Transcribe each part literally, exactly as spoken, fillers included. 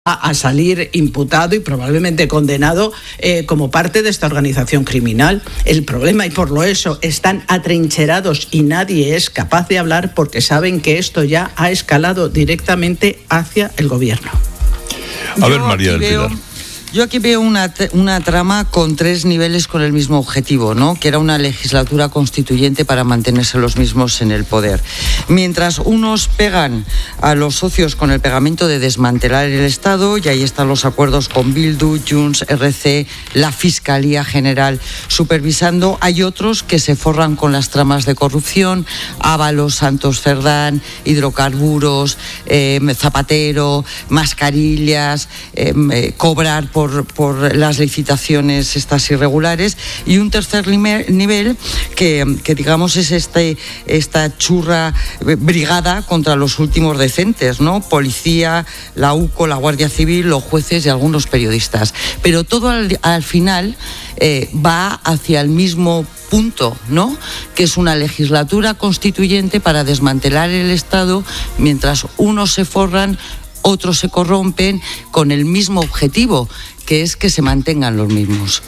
a salir imputado y probablemente condenado eh, como parte de esta organización criminal. El problema, y por lo eso están atrincherados y nadie es capaz de hablar porque saben que esto ya ha escalado directamente hacia el gobierno. A ver, María del Pilar. Yo aquí veo una, una trama con tres niveles con el mismo objetivo, ¿no? Que era una legislatura constituyente para mantenerse los mismos en el poder. Mientras unos pegan a los socios con el pegamento de desmantelar el Estado, y ahí están los acuerdos con Bildu, Junts, R C, la Fiscalía General supervisando, hay otros que se forran con las tramas de corrupción, Ábalos, Santos Cerdán, hidrocarburos, eh, Zapatero, mascarillas, eh, eh, cobrar por Por, por las licitaciones estas irregulares, y un tercer nivel que, que digamos es este, esta churra brigada contra los últimos decentes, ¿no? Policía, la U C O, la Guardia Civil, los jueces y algunos periodistas. Pero todo al, al final eh, va hacia el mismo punto, ¿no? Que es una legislatura constituyente para desmantelar el Estado, mientras unos se forran, otros se corrompen con el mismo objetivo, que es que se mantengan los mismos.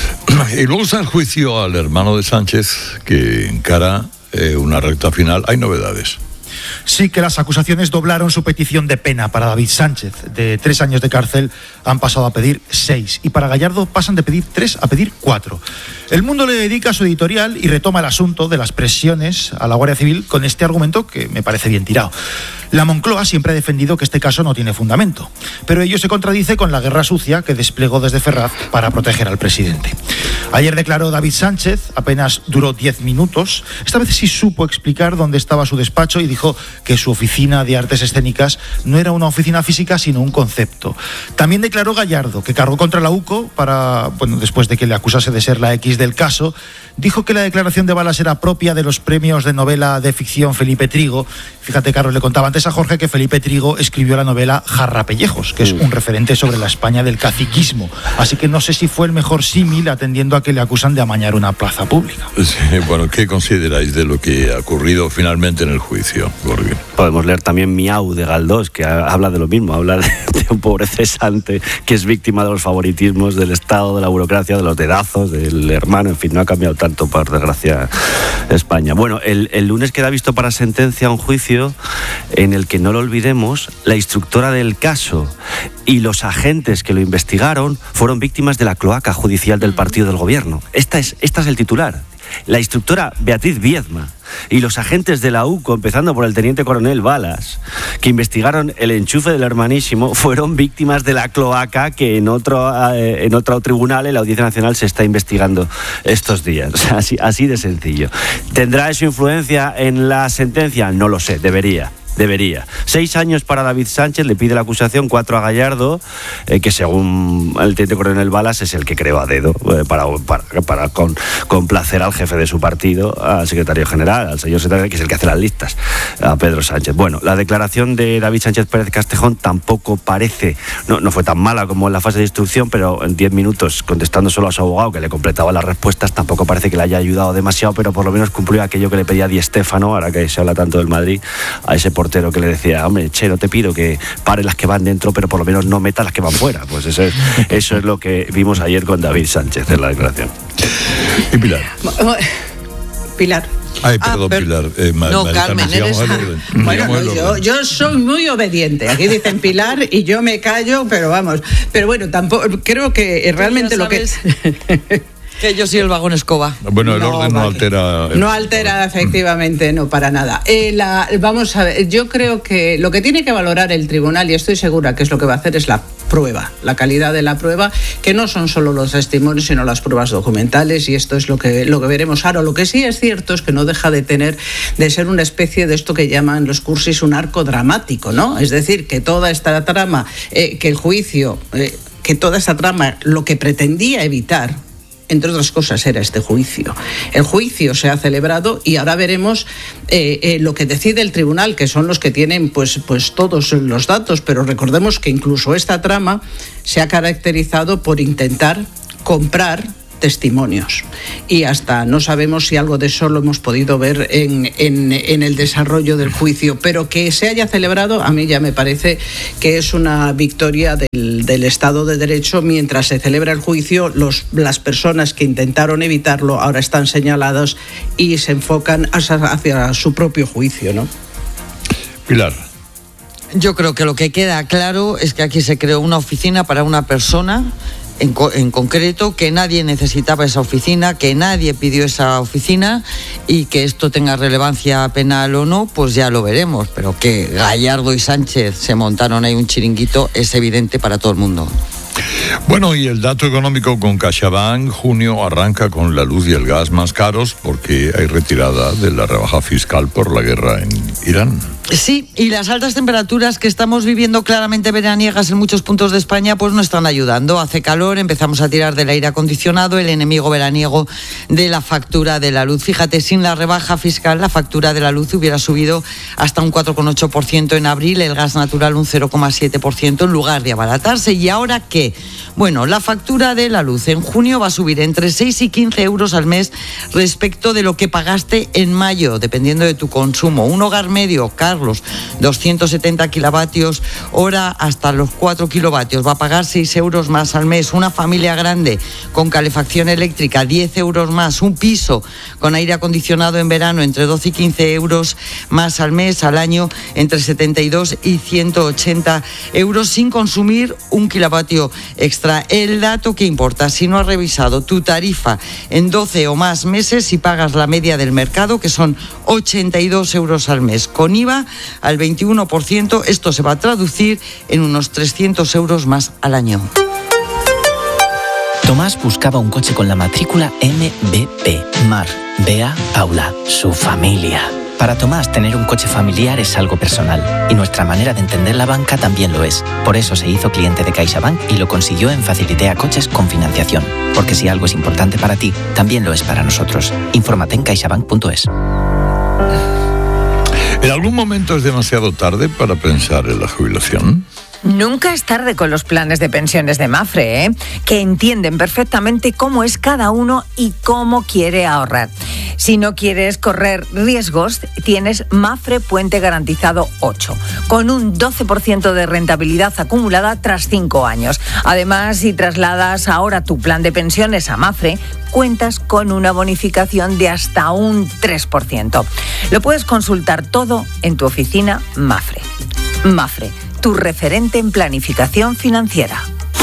Y luego está el juicio al hermano de Sánchez, que encara eh, una recta final. Hay novedades. Sí, que las acusaciones doblaron su petición de pena. Para David Sánchez, de tres años de cárcel, han pasado a pedir seis. Y para Gallardo pasan de pedir tres a pedir cuatro. El Mundo le dedica su editorial y retoma el asunto de las presiones a la Guardia Civil con este argumento que me parece bien tirado. La Moncloa siempre ha defendido que este caso no tiene fundamento, pero ello se contradice con la guerra sucia que desplegó desde Ferraz para proteger al presidente. Ayer declaró David Sánchez, apenas duró diez minutos. Esta vez sí supo explicar dónde estaba su despacho y dijo que su oficina de artes escénicas no era una oficina física, sino un concepto. También declaró Gallardo, que cargó contra la U C O para, bueno, después de que le acusase de ser la X del caso. Dijo que la declaración de Balas era propia de los premios de novela de ficción Felipe Trigo. Fíjate, Carlos, le contaba antes a Jorge que Felipe Trigo escribió la novela Jarrapellejos, que es un referente sobre la España del caciquismo. Así que no sé si fue el mejor símil, atendiendo a que le acusan de amañar una plaza pública. Sí, bueno, ¿qué consideráis de lo que ha ocurrido finalmente en el juicio, Jorge? Podemos leer también Miau de Galdós, que habla de lo mismo, habla de, de un pobre cesante que es víctima de los favoritismos del Estado, de la burocracia, de los dedazos, del hermano, en fin, no ha cambiado tanto, por desgracia, España. Bueno, el, el lunes queda visto para sentencia un juicio en el que, no lo olvidemos, la instructora del caso y los agentes que lo investigaron fueron víctimas de la cloaca judicial del partido del gobierno. Esta es, esta es el titular. La instructora Beatriz Viedma y los agentes de la U C O, empezando por el teniente coronel Balas, que investigaron el enchufe del hermanísimo, fueron víctimas de la cloaca que en otro, eh, en otro tribunal, en la Audiencia Nacional, se está investigando estos días. Así, así de sencillo. ¿Tendrá eso influencia en la sentencia? No lo sé, debería. Debería. Seis años para David Sánchez, le pide la acusación, cuatro a Gallardo, eh, que según el teniente coronel Balas es el que creó a dedo eh, para, para, para con, complacer al jefe de su partido, al secretario general, al señor secretario, que es el que hace las listas, a Pedro Sánchez. Bueno, la declaración de David Sánchez Pérez Castejón tampoco parece, no, no fue tan mala como en la fase de instrucción, pero en diez minutos, contestando solo a su abogado, que le completaba las respuestas, tampoco parece que le haya ayudado demasiado, pero por lo menos cumplió aquello que le pedía Di Stéfano, ahora que se habla tanto del Madrid, a ese portero que le decía, hombre, Che, no te pido que pare las que van dentro, pero por lo menos no metas las que van fuera. Pues eso es, eso es lo que vimos ayer con David Sánchez en la declaración. Y Pilar. Pilar. Ay, perdón, ah, per... Pilar. Eh, no, Mar Carmen, eres... Bueno, no, yo, yo soy muy obediente. Aquí dicen Pilar y yo me callo, pero vamos. Pero bueno, tampoco creo que realmente lo que... Que yo soy el vagón escoba. Bueno, el no, orden no vale. altera... El... No altera, efectivamente, no, para nada. Eh, la, vamos a ver, yo creo que lo que tiene que valorar el tribunal, y estoy segura que es lo que va a hacer, es la prueba, la calidad de la prueba, que no son solo los testimonios, sino las pruebas documentales, y esto es lo que, lo que veremos ahora. Lo que sí es cierto es que no deja de tener, de ser una especie de esto que llaman los cursis un arco dramático, ¿no? Es decir, que toda esta trama, eh, que el juicio, eh, que toda esta trama lo que pretendía evitar, entre otras cosas, era este juicio. El juicio se ha celebrado y ahora veremos eh, eh, lo que decide el tribunal, que son los que tienen pues, pues todos los datos, pero recordemos que incluso esta trama se ha caracterizado por intentar comprar testimonios. Y hasta no sabemos si algo de eso lo hemos podido ver en, en, en el desarrollo del juicio, pero que se haya celebrado, a mí ya me parece que es una victoria del, del Estado de Derecho. Mientras se celebra el juicio, los, las personas que intentaron evitarlo ahora están señaladas y se enfocan hacia, hacia su propio juicio, ¿no? Pilar. Yo creo que lo que queda claro es que aquí se creó una oficina para una persona En, co- en concreto, que nadie necesitaba esa oficina, que nadie pidió esa oficina, y que esto tenga relevancia penal o no, pues ya lo veremos, pero que Gallardo y Sánchez se montaron ahí un chiringuito es evidente para todo el mundo. Bueno, y el dato económico con CaixaBank: junio arranca con la luz y el gas más caros porque hay retirada de la rebaja fiscal por la guerra en Irán. Sí, y las altas temperaturas que estamos viviendo claramente veraniegas en muchos puntos de España pues no están ayudando. Hace calor, empezamos a tirar del aire acondicionado, el enemigo veraniego de la factura de la luz. Fíjate, sin la rebaja fiscal la factura de la luz hubiera subido hasta un cuatro coma ocho por ciento en abril, el gas natural un cero coma siete por ciento en lugar de abaratarse. ¿Y ahora qué? Bueno, la factura de la luz en junio va a subir entre seis y quince euros al mes respecto de lo que pagaste en mayo, dependiendo de tu consumo. Un hogar medio, Carlos, doscientos setenta kilovatios hora hasta los cuatro kilovatios, va a pagar seis euros más al mes. Una familia grande con calefacción eléctrica, diez euros más. Un piso con aire acondicionado en verano, entre doce y quince euros más al mes. Al año, entre setenta y dos y ciento ochenta euros, sin consumir un kilovatio extra. El dato que importa: si no has revisado tu tarifa en doce o más meses y pagas la media del mercado, que son ochenta y dos euros al mes, con I V A al veintiuno por ciento, esto se va a traducir en unos trescientos euros más al año. Tomás buscaba un coche con la matrícula M B P, Mar, Bea, Paula, su familia. Para Tomás, tener un coche familiar es algo personal, y nuestra manera de entender la banca también lo es. Por eso se hizo cliente de CaixaBank y lo consiguió en Facilitea Coches con financiación. Porque si algo es importante para ti, también lo es para nosotros. Infórmate en caixabank punto es. ¿En algún momento es demasiado tarde para pensar en la jubilación? Nunca es tarde con los planes de pensiones de Mapfre, ¿eh? Que entienden perfectamente cómo es cada uno y cómo quiere ahorrar. Si no quieres correr riesgos, tienes Mapfre Puente Garantizado ocho, con un doce por ciento de rentabilidad acumulada tras cinco años. Además, si trasladas ahora tu plan de pensiones a Mapfre, cuentas con una bonificación de hasta un tres por ciento. Lo puedes consultar todo en tu oficina Mapfre. Mapfre, tu referente en planificación financiera.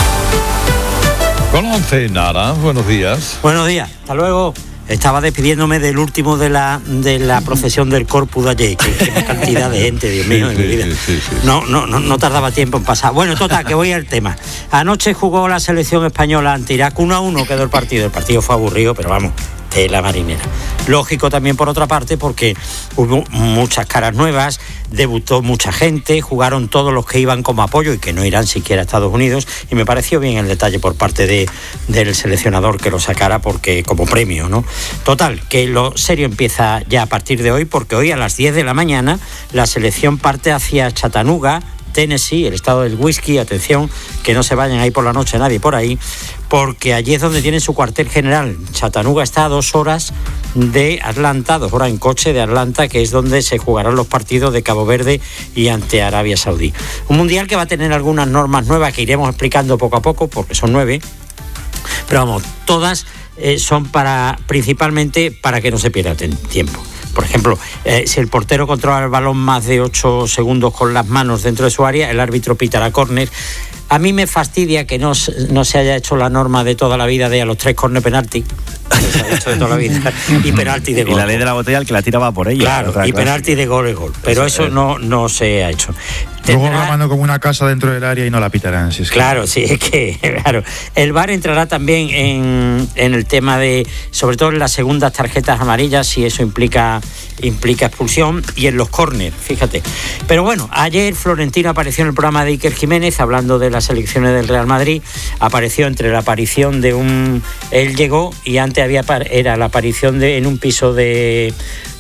Con once, Nara, buenos días. Buenos días, hasta luego. Estaba despidiéndome del último de la de la procesión del Corpus de ayer, que, que cantidad de gente, Dios mío, en mi vida. No, no, no, no tardaba tiempo en pasar. Bueno, total, que voy al tema. Anoche jugó la selección española ante Irak, uno a uno quedó el partido. El partido fue aburrido, pero vamos, de la marinera. Lógico también por otra parte, porque hubo muchas caras nuevas, debutó mucha gente, jugaron todos los que iban como apoyo y que no irán siquiera a Estados Unidos, y me pareció bien el detalle por parte de, del seleccionador que lo sacara porque como premio, ¿no? Total, que lo serio empieza ya a partir de hoy, porque hoy a las diez de la mañana la selección parte hacia Chattanooga, Tennessee, el estado del whisky. Atención, que no se vayan ahí por la noche nadie por ahí, porque allí es donde tiene su cuartel general. Chattanooga está a dos horas de Atlanta, dos horas en coche de Atlanta, que es donde se jugarán los partidos de Cabo Verde y ante Arabia Saudí. Un mundial que va a tener algunas normas nuevas que iremos explicando poco a poco, porque son nueve, pero vamos, todas eh, son para principalmente para que no se pierda tiempo. Por ejemplo, eh, si el portero controla el balón más de ocho segundos con las manos dentro de su área, el árbitro pitará córner. A mí me fastidia que no, no se haya hecho la norma de toda la vida de a los tres córner penalti. Se ha hecho de toda la vida. Y penalti de gol. Y la ley de la botella, el que la tiraba por ella. Claro, y penalti de gol es gol. Pero eso, eso no, no se ha hecho. Luego la mano como una casa dentro del área y no la pitarán. Si es que... Claro, sí, es que, claro. El V A R entrará también en, en el tema de, sobre todo en las segundas tarjetas amarillas, si eso implica, implica expulsión, y en los córner, fíjate. Pero bueno, ayer Florentino apareció en el programa de Iker Jiménez, hablando de las elecciones del Real Madrid. Apareció entre la aparición de un... Él llegó y antes había era la aparición de en un piso de...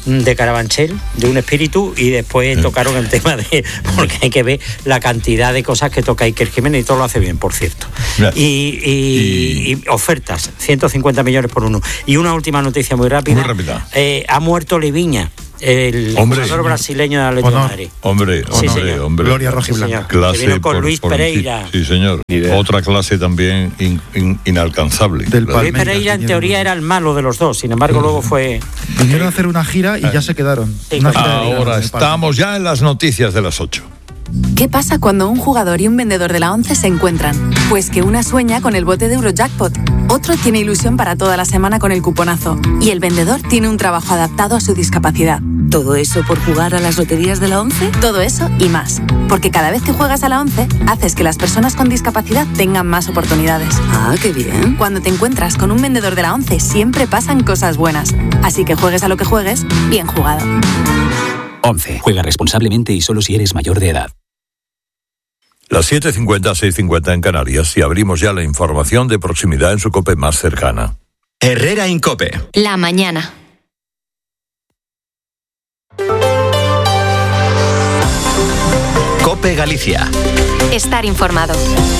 de Carabanchel, de un espíritu, y después tocaron el tema de, porque hay que ver la cantidad de cosas que toca Iker Jiménez, y todo lo hace bien, por cierto. Y, y, y... y ofertas, ciento cincuenta millones por uno. Y una última noticia muy rápida. Muy rápida. Eh, ha muerto Liviña, el hombre, jugador brasileño de Atlético de Madrid. Hombre, sí, hombre, hombre. Gloria rojiblanca. Clase que vino con por, Luis por Pereira. Sí, señor. Otra clase también in, in, inalcanzable. Del Luis Pereira en teoría era el malo de los dos, sin embargo luego fue... Vinieron a hacer una gira y ya se quedaron. Sí, Una gira de- Ahora de- estamos ya en las noticias de las ocho. ¿Qué pasa cuando un jugador y un vendedor de la ONCE se encuentran? Pues que una sueña con el bote de Eurojackpot, otro tiene ilusión para toda la semana con el cuponazo y el vendedor tiene un trabajo adaptado a su discapacidad. ¿Todo eso por jugar a las loterías de la ONCE? Todo eso y más. Porque cada vez que juegas a la ONCE, haces que las personas con discapacidad tengan más oportunidades. Ah, qué bien. Cuando te encuentras con un vendedor de la ONCE, siempre pasan cosas buenas. Así que juegues a lo que juegues, bien jugado. once. Juega responsablemente y solo si eres mayor de edad. Las siete cincuenta, seis cincuenta en Canarias, y abrimos ya la información de proximidad en su COPE más cercana. Herrera Incope. La mañana. COPE Galicia. Estar informado.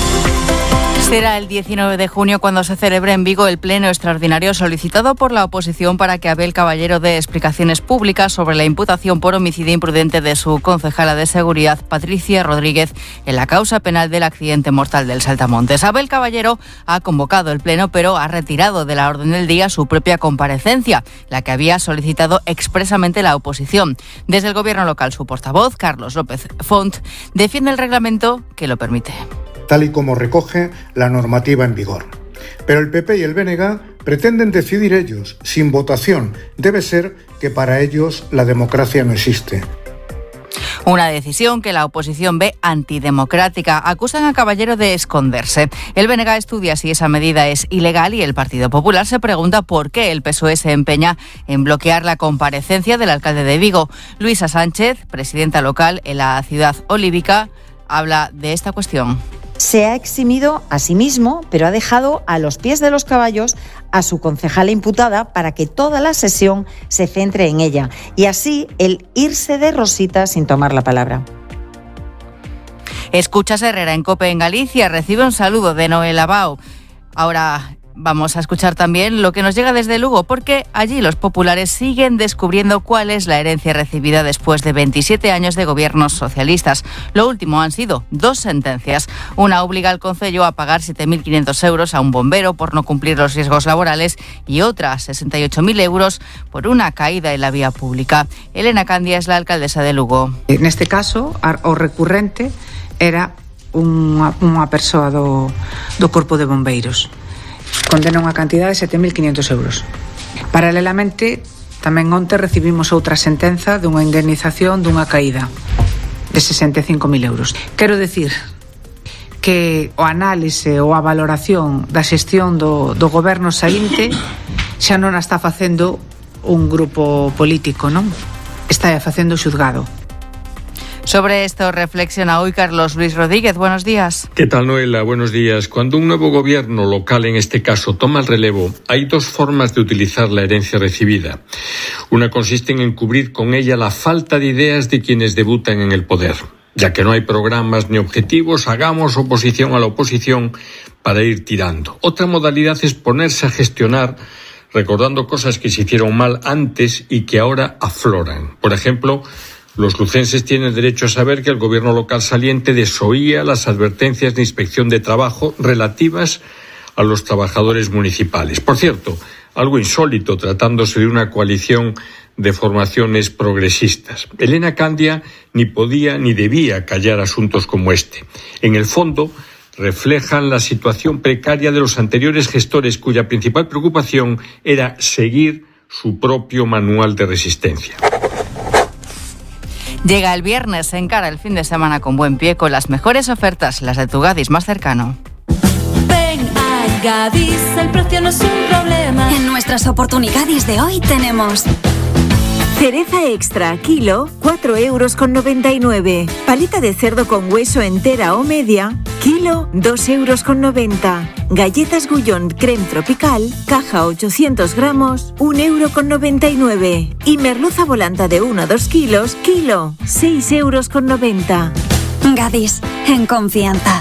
Será el diecinueve de junio cuando se celebre en Vigo el pleno extraordinario solicitado por la oposición para que Abel Caballero dé explicaciones públicas sobre la imputación por homicidio imprudente de su concejala de seguridad, Patricia Rodríguez, en la causa penal del accidente mortal del Saltamontes. Abel Caballero ha convocado el pleno, pero ha retirado de la orden del día su propia comparecencia, la que había solicitado expresamente la oposición. Desde el gobierno local, su portavoz, Carlos López Font, defiende el reglamento que lo permite, tal y como recoge la normativa en vigor. Pero el P P y el B N G pretenden decidir ellos, sin votación. Debe ser que para ellos la democracia no existe. Una decisión que la oposición ve antidemocrática. Acusan a Caballero de esconderse. El B N G estudia si esa medida es ilegal y el Partido Popular se pregunta por qué el P S O E se empeña en bloquear la comparecencia del alcalde de Vigo. Luisa Sánchez, presidenta local en la ciudad olívica, habla de esta cuestión. Se ha eximido a sí mismo, pero ha dejado a los pies de los caballos a su concejala imputada para que toda la sesión se centre en ella y así el irse de rosita sin tomar la palabra. Escuchas Herrera en COPE en Galicia. Recibe un saludo de Noel Abao. Ahora vamos a escuchar también lo que nos llega desde Lugo, porque allí los populares siguen descubriendo cuál es la herencia recibida después de veintisiete años de gobiernos socialistas. Lo último han sido dos sentencias. Una obliga al concello a pagar siete mil quinientos euros a un bombero por no cumplir los riesgos laborales y otra sesenta y ocho mil euros por una caída en la vía pública. Elena Candia es la alcaldesa de Lugo. Neste caso, o recurrente era unha, unha persoa do, do Corpo de Bombeiros. Condena unha cantidad de sete mil quinientos euros. Paralelamente, tamén onte recibimos outra sentenza dunha indemnización dunha caída de sesenta e cinco mil euros. Quero decir que o análise ou a valoración da xestión do, do goberno saínte xa non a está facendo un grupo político, non? Está facendo o xuzgado. Sobre esto reflexiona hoy Carlos Luis Rodríguez. Buenos días. ¿Qué tal, Noela? Buenos días. Cuando un nuevo gobierno local, en este caso, toma el relevo, hay dos formas de utilizar la herencia recibida. Una consiste en encubrir con ella la falta de ideas de quienes debutan en el poder. Ya que no hay programas ni objetivos, hagamos oposición a la oposición para ir tirando. Otra modalidad es ponerse a gestionar recordando cosas que se hicieron mal antes y que ahora afloran. Por ejemplo, los lucenses tienen derecho a saber que el gobierno local saliente desoía las advertencias de inspección de trabajo relativas a los trabajadores municipales. Por cierto, algo insólito tratándose de una coalición de formaciones progresistas. Elena Candia ni podía ni debía callar asuntos como este. En el fondo, reflejan la situación precaria de los anteriores gestores cuya principal preocupación era seguir su propio manual de resistencia. Llega el viernes, se encara el fin de semana con buen pie, con las mejores ofertas, las de tu Gadis más cercano. Ven a Gadis, el precio no es un problema. En nuestras oportunidades de hoy tenemos Cereza extra, kilo, cuatro euros con noventa y nueve. Paleta de cerdo con hueso entera o media, kilo, dos euros con noventa. Galletas Gullón creme tropical, caja ochocientos gramos, un euro con noventa y nueve. Y merluza volanta de uno a dos kilos, kilo, seis euros con noventa. Gadis, en confianza.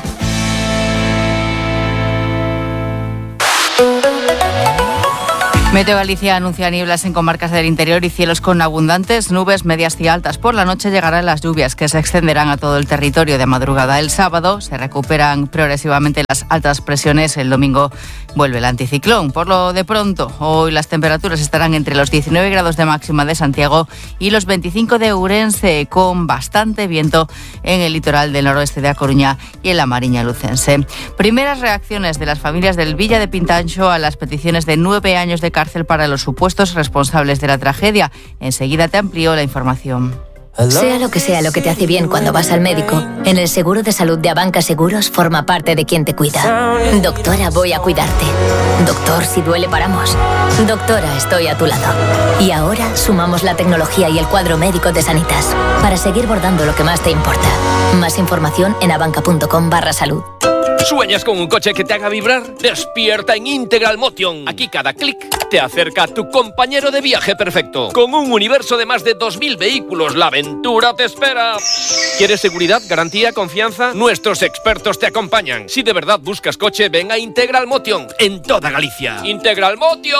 Meteo Galicia anuncia nieblas en comarcas del interior y cielos con abundantes nubes medias y altas. Por la noche llegarán las lluvias que se extenderán a todo el territorio de madrugada. El sábado se recuperan progresivamente las altas presiones. El domingo vuelve el anticiclón. Por lo de pronto, hoy las temperaturas estarán entre los diecinueve grados de máxima de Santiago y los veinticinco de Ourense, con bastante viento en el litoral del noroeste de A Coruña y en la Mariña Lucense. Primeras reacciones de las familias del Villa de Pintancho a las peticiones de nueve años de cárcel para los supuestos responsables de la tragedia. Enseguida te amplío la información. Sea lo que sea lo que te hace bien cuando vas al médico, en el seguro de salud de Abanca Seguros forma parte de quien te cuida. Doctora, voy a cuidarte. Doctor, si duele paramos. Doctora, estoy a tu lado. Y ahora sumamos la tecnología y el cuadro médico de Sanitas para seguir bordando lo que más te importa. Más información en abanca.com barra salud. ¿Sueñas con un coche que te haga vibrar? Despierta en Integral Motion. Aquí cada clic te acerca a tu compañero de viaje perfecto. Con un universo de más de dos mil vehículos, la aventura te espera. ¿Quieres seguridad, garantía, confianza? Nuestros expertos te acompañan. Si de verdad buscas coche, ven a Integral Motion en toda Galicia. ¡Integral Motion!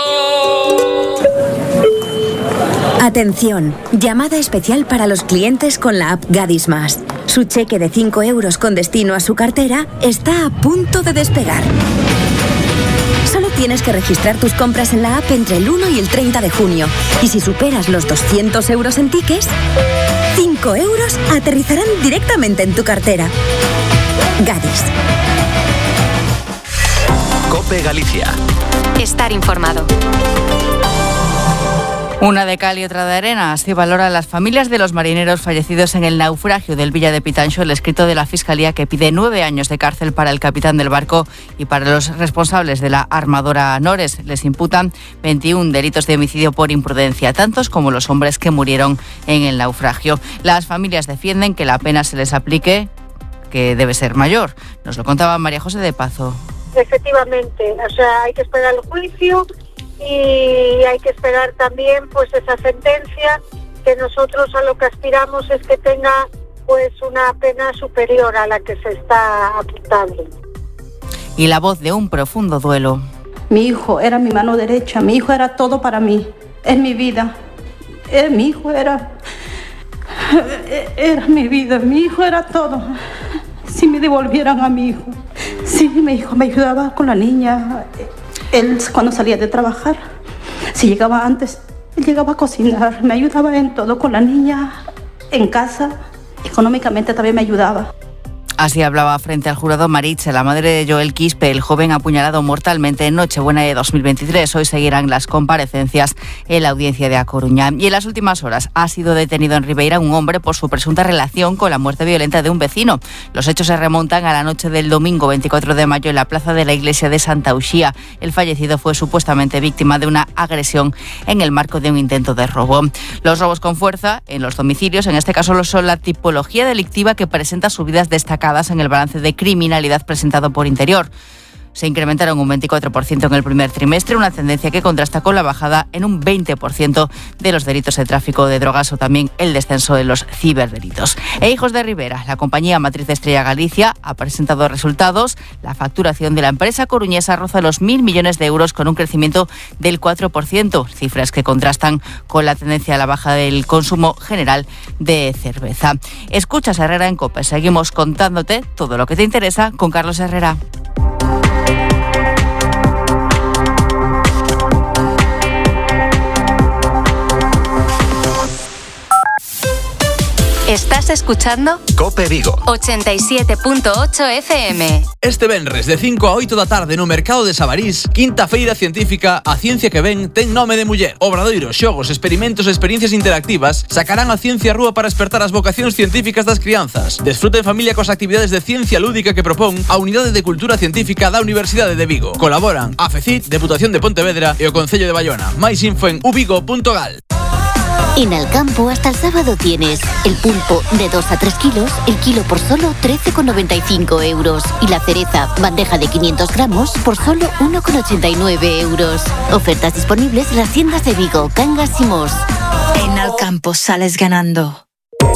Atención, llamada especial para los clientes con la app Gadis Más. Su cheque de cinco euros con destino a su cartera está a punto de despegar. Solo tienes que registrar tus compras en la app entre el uno y el treinta de junio. Y si superas los doscientos euros en tickets, cinco euros aterrizarán directamente en tu cartera. Gadis. COPE Galicia. Estar informado. Una de cal y otra de arena. Así valoran las familias de los marineros fallecidos en el naufragio del Villa de Pitancho el escrito de la Fiscalía que pide nueve años de cárcel para el capitán del barco y para los responsables de la armadora Nores. Les imputan veintiún delitos de homicidio por imprudencia, tantos como los hombres que murieron en el naufragio. Las familias defienden que la pena se les aplique, que debe ser mayor. Nos lo contaba María José de Pazo. Efectivamente, o sea, hay que esperar el juicio y hay que esperar también pues esa sentencia, que nosotros a lo que aspiramos es que tenga pues una pena superior a la que se está apuntando. Y la voz de un profundo duelo. Mi hijo era mi mano derecha, mi hijo era todo para mí, es mi vida, eh, mi hijo era, era mi vida, mi hijo era todo. Si me devolvieran a mi hijo, sí, mi hijo me ayudaba con la niña. Él cuando salía de trabajar, si llegaba antes, él llegaba a cocinar, me ayudaba en todo con la niña, en casa, económicamente también me ayudaba. Así hablaba frente al jurado Maritxe, la madre de Joel Quispe, el joven apuñalado mortalmente en Nochebuena de dos mil veintitrés. Hoy seguirán las comparecencias en la audiencia de A Coruña. Y en las últimas horas ha sido detenido en Ribeira un hombre por su presunta relación con la muerte violenta de un vecino. Los hechos se remontan a la noche del domingo veinticuatro de mayo en la plaza de la iglesia de Santa Uxía. El fallecido fue supuestamente víctima de una agresión en el marco de un intento de robo. Los robos con fuerza en los domicilios, en este caso, son la tipología delictiva que presenta subidas destacadas en el balance de criminalidad presentado por Interior. Se incrementaron un veinticuatro por ciento en el primer trimestre, una tendencia que contrasta con la bajada en un veinte por ciento de los delitos de tráfico de drogas o también el descenso de los ciberdelitos. E Hijos de Rivera, la compañía matriz de Estrella Galicia, ha presentado resultados. La facturación de la empresa coruñesa roza los mil millones de euros con un crecimiento del cuatro por ciento, cifras que contrastan con la tendencia a la baja del consumo general de cerveza. Escuchas a Herrera en COPE. Seguimos contándote todo lo que te interesa con Carlos Herrera. Estás escuchando COPE Vigo ochenta y siete punto ocho F M. Este venres de cinco a oito da tarde no mercado de Sabarís, quinta feira científica A Ciencia que Ven ten nome de muller. Obradoiros, xogos, experimentos e experiencias interactivas sacarán a ciencia á rúa para despertar as vocacións científicas das crianzas. Desfruta en familia cos actividades de ciencia lúdica que propón a Unidade de Cultura Científica da Universidade de Vigo. Colaboran a FECIT, Deputación de Pontevedra e o Concello de Bayona. Máis info en uvigo punto gal. En Alcampo hasta el sábado tienes el pulpo de dos a tres kilos, el kilo por solo trece con noventa y cinco euros. Y la cereza, bandeja de quinientos gramos, por solo uno con ochenta y nueve euros. Ofertas disponibles en las tiendas de Vigo, Cangas y Mos. En Alcampo sales ganando.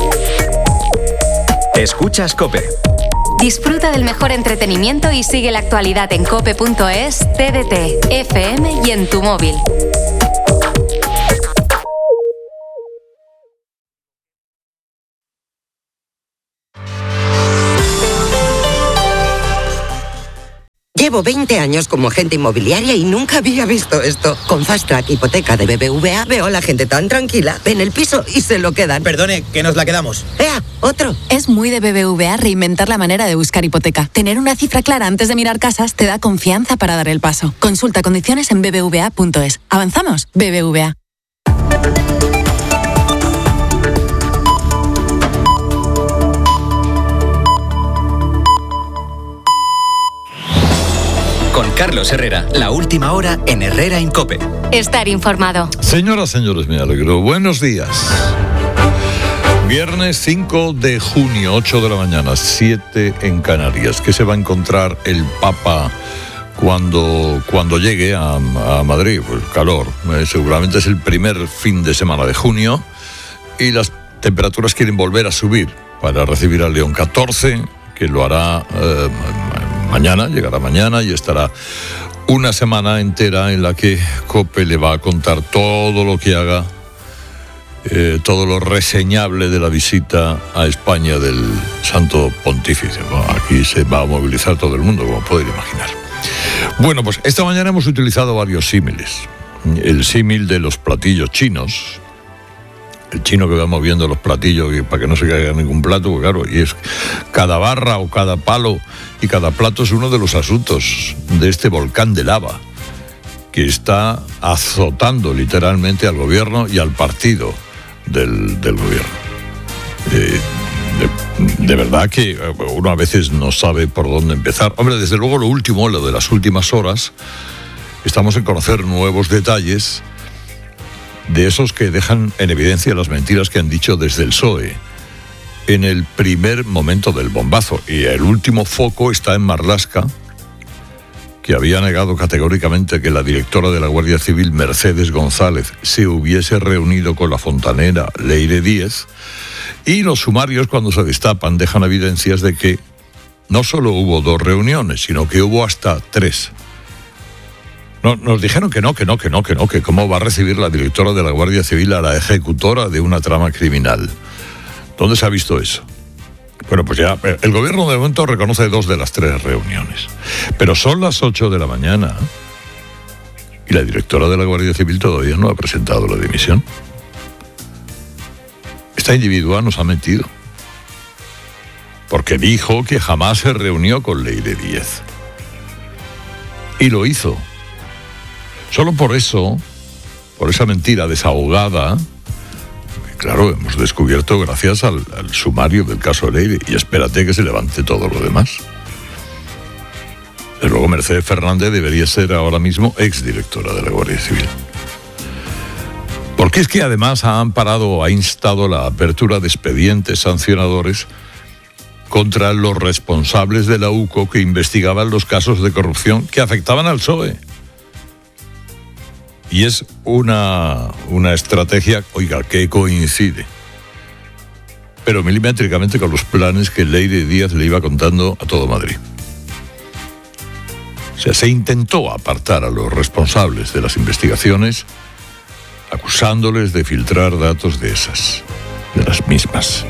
Escuchas COPE. Disfruta del mejor entretenimiento y sigue la actualidad en cope punto es, T D T, F M y en tu móvil. Llevo veinte años como agente inmobiliaria y nunca había visto esto. Con Fast Track Hipoteca de B B V A veo a la gente tan tranquila. Ven el piso y se lo quedan. Perdone, que nos la quedamos. ¡Ea! ¡Otro! Es muy de B B V A reinventar la manera de buscar hipoteca. Tener una cifra clara antes de mirar casas te da confianza para dar el paso. Consulta condiciones en b b v a punto es. ¿Avanzamos? B B V A. Con Carlos Herrera, la última hora en Herrera en COPE. Estar informado. Señoras, señores, me alegro. Buenos días. Viernes cinco de junio, ocho de la mañana, siete en Canarias. ¿Qué se va a encontrar el Papa cuando, cuando llegue a, a Madrid? Pues calor. Eh, seguramente es el primer fin de semana de junio y las temperaturas quieren volver a subir para recibir al León catorce, que lo hará eh, mañana, llegará mañana y estará una semana entera en la que COPE le va a contar todo lo que haga, eh, todo lo reseñable de la visita a España del Santo Pontífice. Bueno, aquí se va a movilizar todo el mundo, como pueden imaginar. Bueno, pues esta mañana hemos utilizado varios símiles. El símil de los platillos chinos, el chino que va moviendo los platillos para que no se caiga ningún plato, porque claro, y es cada barra o cada palo y cada plato es uno de los asuntos de este volcán de lava que está azotando literalmente al gobierno y al partido del, del gobierno. Eh, de, de verdad que uno a veces no sabe por dónde empezar. Hombre, desde luego lo último, lo de las últimas horas, estamos en conocer nuevos detalles de esos que dejan en evidencia las mentiras que han dicho desde el P S O E en el primer momento del bombazo. Y el último foco está en Marlaska, que había negado categóricamente que la directora de la Guardia Civil, Mercedes González, se hubiese reunido con la fontanera Leire Díez. Y los sumarios, cuando se destapan, dejan evidencias de que no solo hubo dos reuniones, sino que hubo hasta tres. No, nos dijeron que no, que no, que no, que no, que cómo va a recibir la directora de la Guardia Civil a la ejecutora de una trama criminal. ¿Dónde se ha visto eso? Bueno, pues ya, el gobierno de momento reconoce dos de las tres reuniones. Pero son las ocho de la mañana y la directora de la Guardia Civil todavía no ha presentado la dimisión. Esta individua nos ha mentido, porque dijo que jamás se reunió con Leire Díez. Y lo hizo. Solo por eso, por esa mentira desahogada, claro, hemos descubierto gracias al, al sumario del caso Leire, y espérate que se levante todo lo demás. Desde luego Mercedes Fernández debería ser ahora mismo exdirectora de la Guardia Civil. Porque es que además ha amparado o ha instado la apertura de expedientes sancionadores contra los responsables de la U C O que investigaban los casos de corrupción que afectaban al P S O E. Y es una, una estrategia, oiga, que coincide, pero milimétricamente con los planes que Leire Díaz le iba contando a todo Madrid. O sea, se intentó apartar a los responsables de las investigaciones, acusándoles de filtrar datos de esas, de las mismas.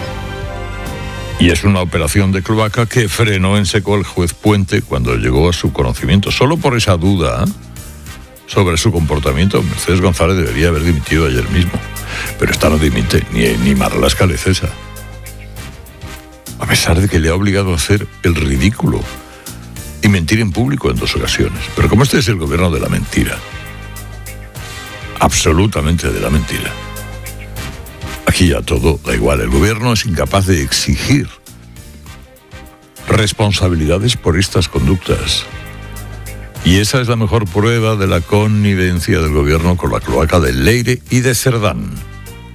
Y es una operación de cloaca que frenó en seco al juez Puente cuando llegó a su conocimiento. Solo por esa duda sobre su comportamiento, Mercedes González debería haber dimitido ayer mismo. Pero esta no dimite, ni, ni Marlaska le cesa. A pesar de que le ha obligado a hacer el ridículo y mentir en público en dos ocasiones. Pero como este es el gobierno de la mentira, absolutamente de la mentira, aquí ya todo da igual. El gobierno es incapaz de exigir responsabilidades por estas conductas. Y esa es la mejor prueba de la connivencia del gobierno con la cloaca de Leire y de Cerdán.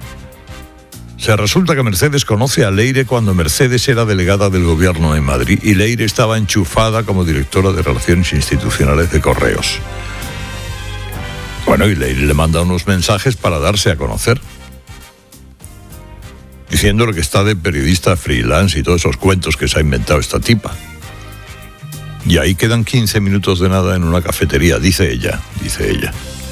sea, resulta que Mercedes conoce a Leire cuando Mercedes era delegada del gobierno en Madrid y Leire estaba enchufada como directora de Relaciones Institucionales de Correos. Bueno, y Leire le manda unos mensajes para darse a conocer, diciéndole que está de periodista freelance y todos esos cuentos que se ha inventado esta tipa. Y ahí quedan quince minutos de nada en una cafetería, dice ella, dice ella.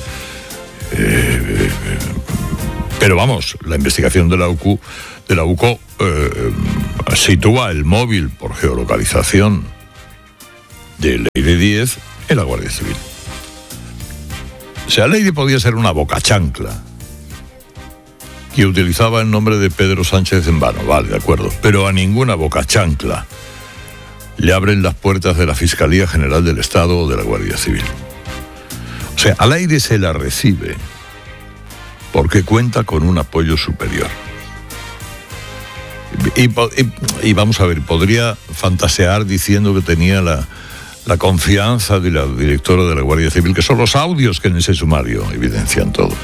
Eh, pero vamos, la investigación de la U C U, de la U C O eh, sitúa el móvil por geolocalización de Leire Díez en la Guardia Civil. O sea, Leire podía ser una bocachancla que utilizaba el nombre de Pedro Sánchez en vano, vale, de acuerdo, pero a ninguna bocachancla le abren las puertas de la Fiscalía General del Estado o de la Guardia Civil. O sea, a Leire se la recibe porque cuenta con un apoyo superior. Y, y, y vamos a ver, podría fantasear diciendo que tenía la, la confianza de la directora de la Guardia Civil, que son los audios que en ese sumario evidencian todo.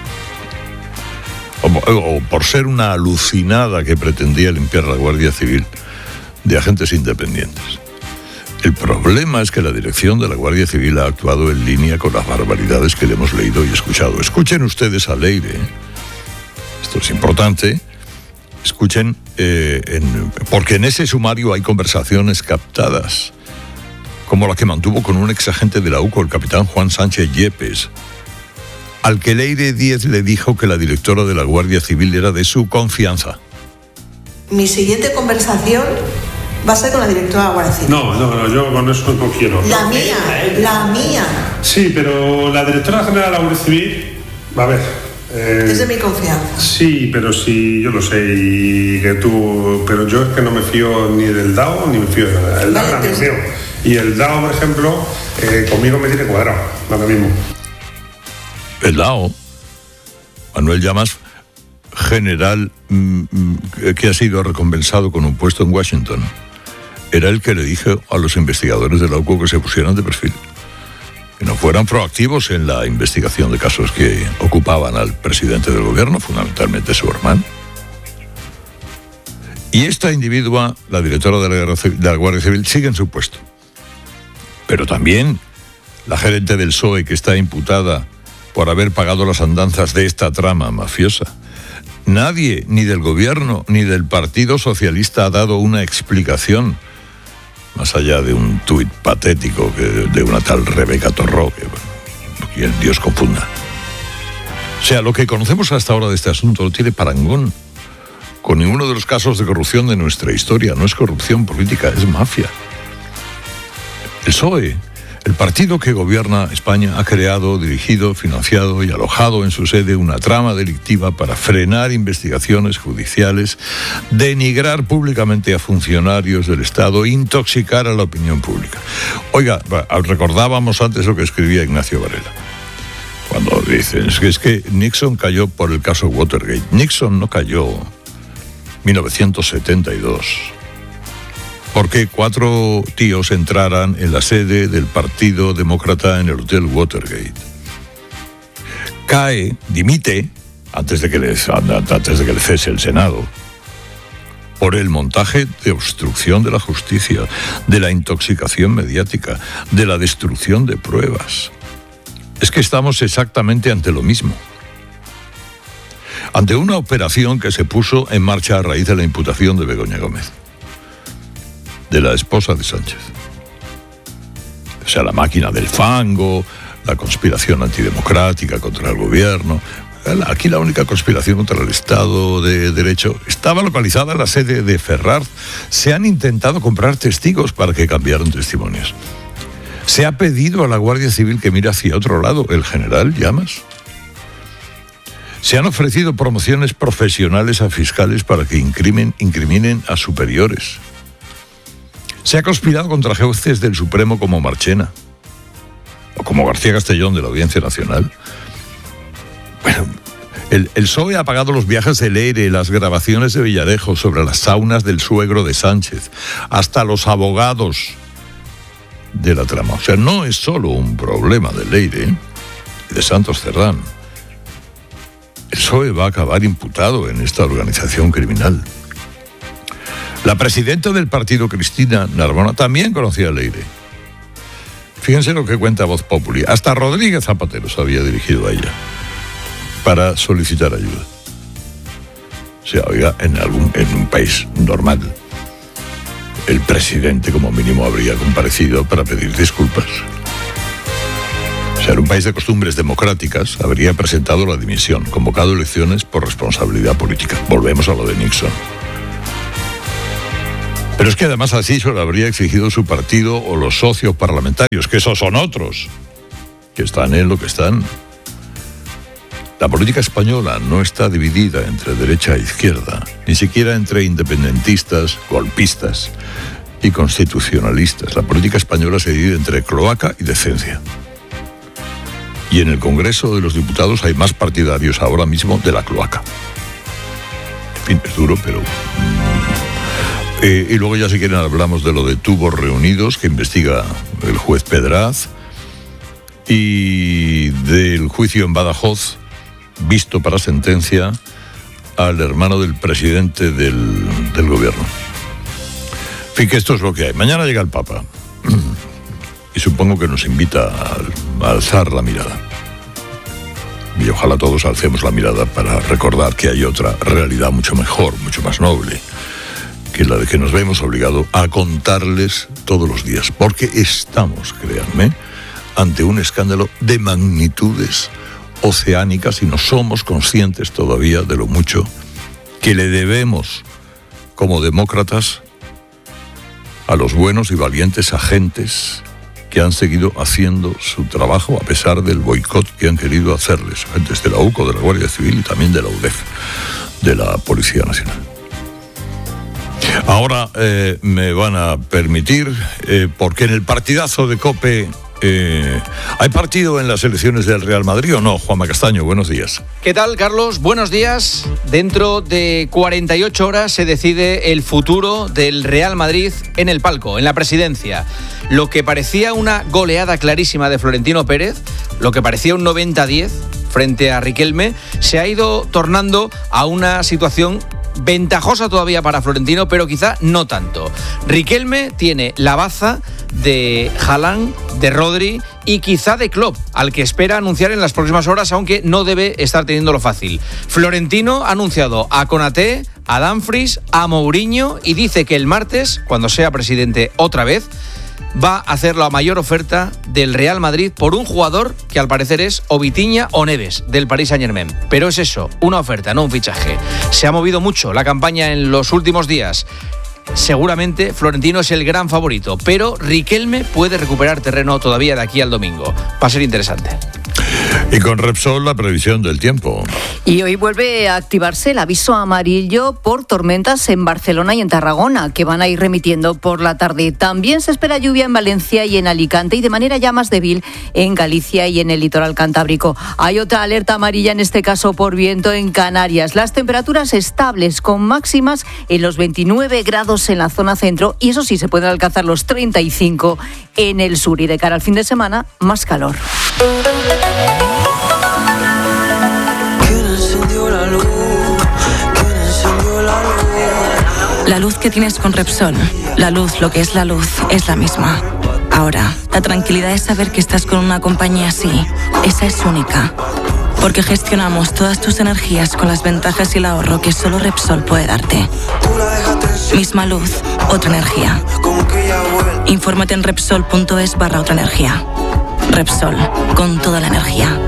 O, o por ser una alucinada que pretendía limpiar la Guardia Civil de agentes independientes. El problema es que la dirección de la Guardia Civil ha actuado en línea con las barbaridades que le hemos leído y escuchado. Escuchen ustedes a Leire, esto es importante, escuchen, eh, en, porque en ese sumario hay conversaciones captadas, como la que mantuvo con un exagente de la U C O, el capitán Juan Sánchez Yepes, al que Leire Díez le dijo que la directora de la Guardia Civil era de su confianza. Mi siguiente conversación va a ser con la directora de la Guardia Civil. No, no, no, yo con eso no quiero. La no. mía, la mía. Sí, pero la directora general de la Guardia Civil, a ver... Eh, es de mi confianza. Sí, pero sí, yo lo sé, y que tú... Pero yo es que no me fío ni del D A O, ni me fío de nada. El vale, D A O es mío. Y el D A O, por ejemplo, eh, conmigo me tiene cuadrado, ahora mismo. El D A O, Manuel Llamas, general mm, que ha sido recompensado con un puesto en Washington, era el que le dijo a los investigadores de la U C O que se pusieran de perfil, que no fueran proactivos en la investigación de casos que ocupaban al presidente del gobierno, fundamentalmente su hermano. Y esta individua, la directora de la, de la Guardia Civil, sigue en su puesto. Pero también la gerente del P S O E, que está imputada por haber pagado las andanzas de esta trama mafiosa. Nadie, ni del gobierno, ni del Partido Socialista, ha dado una explicación, más allá de un tuit patético que, de una tal Rebeca Torró, que, bueno, que el Dios confunda. O sea, lo que conocemos hasta ahora de este asunto no tiene parangón con ninguno de los casos de corrupción de nuestra historia. No es corrupción política, es mafia. El P S O E, el partido que gobierna España, ha creado, dirigido, financiado y alojado en su sede una trama delictiva para frenar investigaciones judiciales, denigrar públicamente a funcionarios del Estado, intoxicar a la opinión pública. Oiga, recordábamos antes lo que escribía Ignacio Varela, cuando dicen es que, es que Nixon cayó por el caso Watergate. Nixon no cayó en mil novecientos setenta y dos. Porque cuatro tíos entraran en la sede del Partido Demócrata en el Hotel Watergate. Cae, dimite, antes de que le, antes de que le cese el Senado, por el montaje de obstrucción de la justicia, de la intoxicación mediática, de la destrucción de pruebas. Es que estamos exactamente ante lo mismo. Ante una operación que se puso en marcha a raíz de la imputación de Begoña Gómez, de la esposa de Sánchez. O sea, la máquina del fango, la conspiración antidemocrática contra el gobierno. Aquí la única conspiración contra el Estado de Derecho estaba localizada en la sede de Ferraz. Se han intentado comprar testigos para que cambiaran testimonios. Se ha pedido a la Guardia Civil que mire hacia otro lado, el general Llamas. Se han ofrecido promociones profesionales a fiscales para que incriminen, incriminen a superiores. Se ha conspirado contra jueces del Supremo como Marchena o como García Castellón de la Audiencia Nacional. Bueno, el, el P S O E ha pagado los viajes de Leire, las grabaciones de Villarejo sobre las saunas del suegro de Sánchez, hasta los abogados de la trama. O sea, no es solo un problema de Leire y de Santos Cerdán. el P S O E va a acabar imputado en esta organización criminal. La presidenta del partido, Cristina Narbona, también conocía a Leire. Fíjense lo que cuenta Voz Populi. Hasta Rodríguez Zapatero se había dirigido a ella para solicitar ayuda. O sea, oiga, en, algún, en un país normal, el presidente como mínimo habría comparecido para pedir disculpas. O sea, en un país de costumbres democráticas habría presentado la dimisión, convocado elecciones por responsabilidad política. Volvemos a lo de Nixon. Pero es que además así se lo habría exigido su partido o los socios parlamentarios, que esos son otros, que están en lo que están. La política española no está dividida entre derecha e izquierda, ni siquiera entre independentistas, golpistas y constitucionalistas. La política española se divide entre cloaca y decencia. Y en el Congreso de los Diputados hay más partidarios ahora mismo de la cloaca. En fin, es duro, pero... Eh, y luego ya si quieren hablamos de lo de tubos reunidos que investiga el juez Pedraz y del juicio en Badajoz visto para sentencia al hermano del presidente del, del gobierno. En fin, que esto es lo que hay. Mañana llega el Papa y supongo que nos invita a, a alzar la mirada. Y ojalá todos alcemos la mirada para recordar que hay otra realidad mucho mejor, mucho más noble, que la de que nos vemos obligados a contarles todos los días, porque estamos, créanme, ante un escándalo de magnitudes oceánicas y no somos conscientes todavía de lo mucho que le debemos como demócratas a los buenos y valientes agentes que han seguido haciendo su trabajo a pesar del boicot que han querido hacerles, agentes de la U C O, de la Guardia Civil y también de la U D E F, de la Policía Nacional. Ahora eh, me van a permitir, eh, porque en el partidazo de COPE, eh, ¿hay partido en las elecciones del Real Madrid o no? Juanma Castaño, buenos días. ¿Qué tal, Carlos? Buenos días. Dentro de cuarenta y ocho horas se decide el futuro del Real Madrid en el palco, en la presidencia. Lo que parecía una goleada clarísima de Florentino Pérez, lo que parecía un noventa a diez frente a Riquelme, se ha ido tornando a una situación ventajosa todavía para Florentino, pero quizá no tanto. Riquelme tiene la baza de Haaland, de Rodri y quizá de Klopp, al que espera anunciar en las próximas horas, aunque no debe estar teniéndolo fácil. Florentino ha anunciado a Konaté, a Dumfries, a Mourinho y dice que el martes, cuando sea presidente otra vez, va a hacer la mayor oferta del Real Madrid por un jugador que al parecer es o Vitinha o Neves del Paris Saint-Germain. Pero es eso, una oferta, no un fichaje. Se ha movido mucho la campaña en los últimos días. Seguramente Florentino es el gran favorito, pero Riquelme puede recuperar terreno todavía de aquí al domingo. Va a ser interesante. Y con Repsol la previsión del tiempo. Y hoy vuelve a activarse el aviso amarillo por tormentas en Barcelona y en Tarragona, que van a ir remitiendo por la tarde. También se espera lluvia en Valencia y en Alicante y de manera ya más débil en Galicia y en el litoral cantábrico. Hay otra alerta amarilla, en este caso por viento, en Canarias. Las temperaturas estables con máximas en los veintinueve grados en la zona centro y eso sí, se pueden alcanzar los treinta y cinco en el sur. Y de cara al fin de semana, más calor. La luz que tienes con Repsol, la luz, lo que es la luz, es la misma. Ahora, la tranquilidad es saber que estás con una compañía así. Esa es única. Porque gestionamos todas tus energías con las ventajas y el ahorro que solo Repsol puede darte. Misma luz, otra energía. Infórmate en Repsol.es barra otra energía. Repsol, con toda la energía.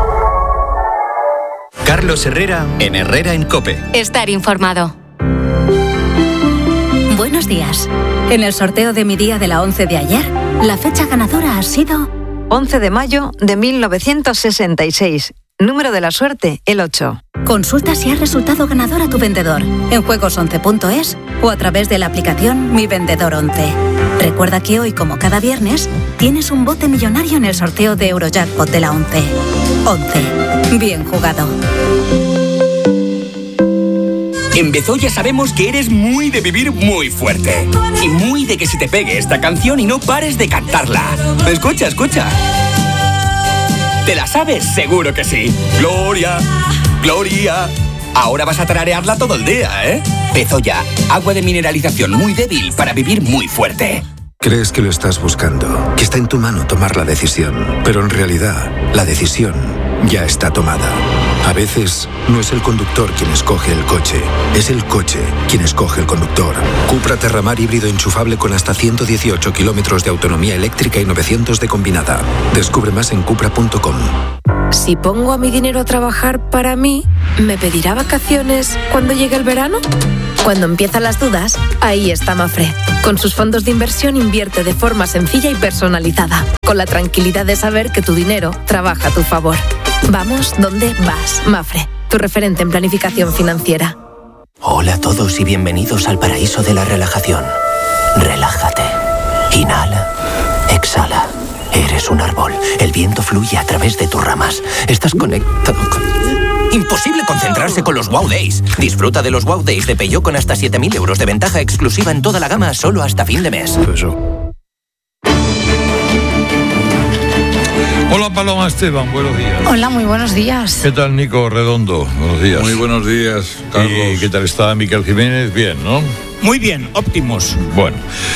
Carlos Herrera en Herrera en COPE. Estar informado. Buenos días. En el sorteo de mi día de la once de ayer, la fecha ganadora ha sido once de mayo de mil novecientos sesenta y seis. Número de la suerte, el ocho. Consulta si has resultado ganador a tu vendedor en juegos once punto es o a través de la aplicación Mi Vendedor once. Recuerda que hoy, como cada viernes, tienes un bote millonario en el sorteo de Eurojackpot de la once. once. Bien jugado. En Bezoya ya sabemos que eres muy de vivir muy fuerte y muy de que se te pegue esta canción y no pares de cantarla. Escucha, escucha. ¿Te la sabes? Seguro que sí. Gloria, ¡Gloria! Ahora vas a tararearla todo el día, ¿eh? Bezoya, agua de mineralización muy débil para vivir muy fuerte. Crees que lo estás buscando, que está en tu mano tomar la decisión, pero en realidad la decisión ya está tomada. A veces no es el conductor quien escoge el coche, es el coche quien escoge el conductor. Cupra Terramar híbrido enchufable con hasta ciento dieciocho kilómetros de autonomía eléctrica y novecientos de combinada. Descubre más en cupra punto com. Si pongo a mi dinero a trabajar para mí, ¿me pedirá vacaciones cuando llegue el verano? Cuando empiezan las dudas, ahí está Mafre. Con sus fondos de inversión invierte de forma sencilla y personalizada, con la tranquilidad de saber que tu dinero trabaja a tu favor. Vamos donde vas, Mafre, tu referente en planificación financiera. Hola a todos y bienvenidos al paraíso de la relajación. Relájate. Inhala. Exhala. Eres un árbol. El viento fluye a través de tus ramas. Estás conectado con... Imposible concentrarse con los Wow Days. Disfruta de los Wow Days de Peugeot con hasta siete mil euros de ventaja exclusiva en toda la gama solo hasta fin de mes. Hola Paloma Esteban, buenos días. Hola, muy buenos días. ¿Qué tal Nico Redondo? Buenos días. Muy buenos días, Carlos. ¿Y qué tal está Miquel Jiménez? Bien, ¿no? Muy bien, óptimos. Bueno,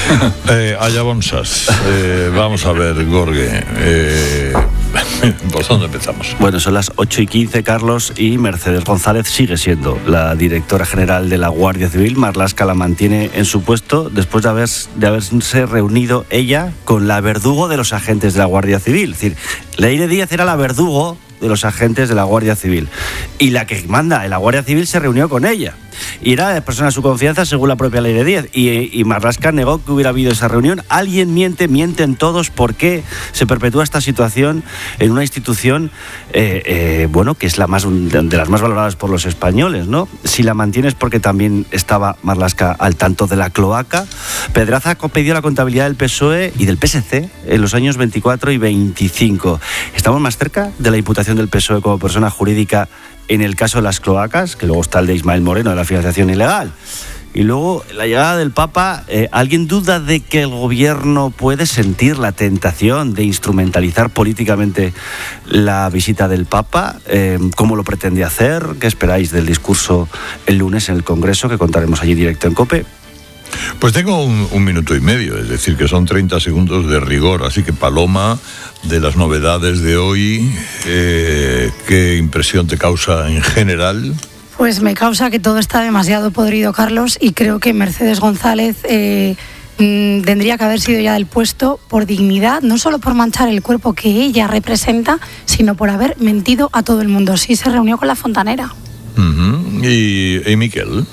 eh, allá bonsas. Eh, vamos a ver, Gorge. Eh, ¿Por dónde empezamos? Bueno, son las ocho y quince, Carlos, y Mercedes González sigue siendo la directora general de la Guardia Civil. Marlaska la mantiene en su puesto después de, haber, de haberse reunido ella con la verdugo de los agentes de la Guardia Civil. Es decir, Leire Díaz era la verdugo de los agentes de la Guardia Civil. Y la que manda en la Guardia Civil se reunió con ella. Y era persona de su confianza, según la propia Leire Díaz. Y, y Marlaska negó que hubiera habido esa reunión. Alguien miente, mienten todos. ¿Por qué se perpetúa esta situación en una institución, eh, eh, bueno, que es la más de las más valoradas por los españoles, ¿no? Si la mantienes porque también estaba Marlaska al tanto de la cloaca. Pedraza pidió la contabilidad del P S O E y del P S C en los años veinticuatro y veinticinco. Estamos más cerca de la imputación del P S O E como persona jurídica en el caso de las cloacas, que luego está el de Ismael Moreno, de la financiación ilegal. Y luego, la llegada del Papa, eh, ¿alguien duda de que el gobierno puede sentir la tentación de instrumentalizar políticamente la visita del Papa? Eh, ¿Cómo lo pretende hacer? ¿Qué esperáis del discurso el lunes en el Congreso, que contaremos allí directo en COPE? Pues tengo un, un minuto y medio, es decir, que son treinta segundos de rigor. Así que, Paloma, de las novedades de hoy, eh, ¿qué impresión te causa en general? Pues me causa que todo está demasiado podrido, Carlos, y creo que Mercedes González eh, mmm, tendría que haber sido ya del puesto por dignidad, no solo por manchar el cuerpo que ella representa, sino por haber mentido a todo el mundo. Sí, se reunió con la fontanera. Uh-huh. ¿Y, y Miquel?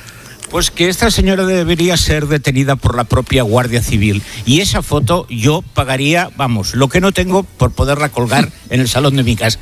Pues que esta señora debería ser detenida por la propia Guardia Civil. Y esa foto yo pagaría, vamos, lo que no tengo por poderla colgar en el salón de mi casa.